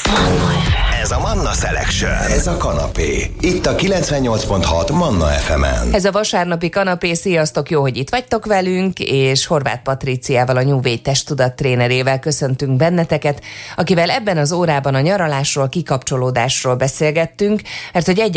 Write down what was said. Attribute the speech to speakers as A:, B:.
A: Ez a Manna Selection. Ez a kanapé. Itt a 98.6 Manna FM-en.
B: Ez a vasárnapi kanapé. Sziasztok, jó, hogy itt vagytok velünk, és Horváth Patriciával, a New Way testtudat trénerével köszöntünk benneteket, akivel ebben az órában a nyaralásról, kikapcsolódásról beszélgettünk, mert hogy